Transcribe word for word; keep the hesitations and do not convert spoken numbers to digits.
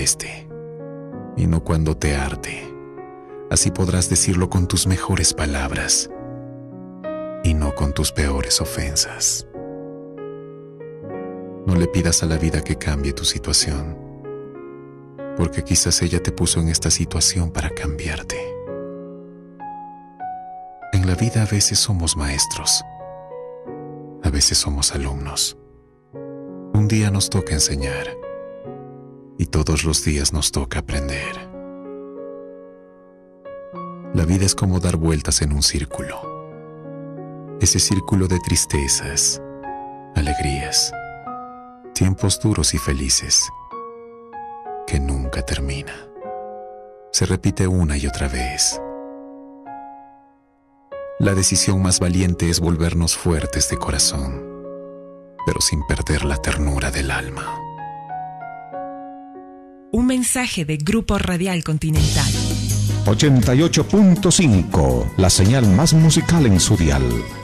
moleste y no cuando te harte. Así podrás decirlo con tus mejores palabras y no con tus peores ofensas. No le pidas a la vida que cambie tu situación, porque quizás ella te puso en esta situación para cambiarte. En la vida a veces somos maestros, a veces somos alumnos. Un día nos toca enseñar y todos los días nos toca aprender. La vida es como dar vueltas en un círculo. Ese círculo de tristezas, alegrías, tiempos duros y felices, que nunca termina. Se repite una y otra vez. La decisión más valiente es volvernos fuertes de corazón, pero sin perder la ternura del alma. Un mensaje de Grupo Radial Continental. ochenta y ocho punto cinco, la señal más musical en su dial.